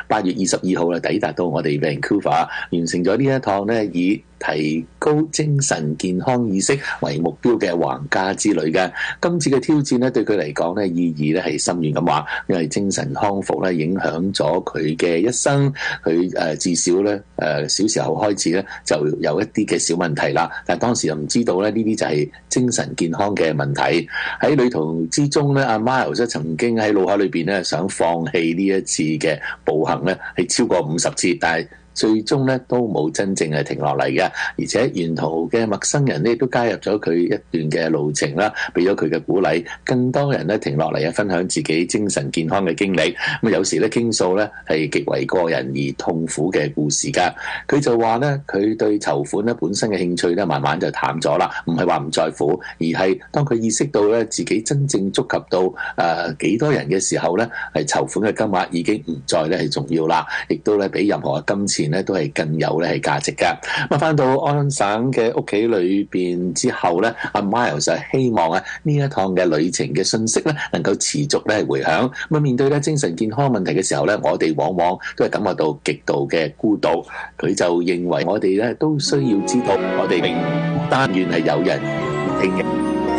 8月22號抵達到我哋 Vancouver， 完成咗呢一趟呢以提高精神健康意識為目標嘅橫加之旅嘅。今次嘅挑戰咧，對佢嚟講咧，意義咧係深遠咁話，因為精神康復咧影響咗佢嘅一生。佢至少咧小時候開始咧就有一啲嘅小問題啦，但係當時又唔知道咧呢啲就係精神健康嘅問題。喺旅途之中咧，阿 Miles 曾經喺腦海裏邊咧想放棄呢一次嘅步行咧係超過50次，但係最終咧都冇真正係停落嚟嘅，而且沿途嘅陌生人咧都加入咗佢一段嘅路程啦，俾咗佢嘅鼓勵，更多人咧停落嚟分享自己精神健康嘅經歷。咁有時咧傾訴咧係極為個人而痛苦嘅故事㗎。佢就話咧，佢對籌款咧本身嘅興趣咧慢慢就淡咗啦，唔係話唔在乎，而係當佢意識到咧自己真正觸及到幾多人嘅時候咧，係籌款嘅金額已經唔再咧係重要啦，亦都咧比任何嘅金錢都係更有咧係價值㗎。咁翻到安省嘅屋企裏邊之後咧，阿 Miles 就希望呢一趟嘅旅程嘅信息咧能夠持續咧係迴響。咁面對咧精神健康問題嘅時候咧，我哋往往都係感覺到極度嘅孤獨。佢就認為我哋咧都需要知道，我哋並唔單願係有人傾嘅。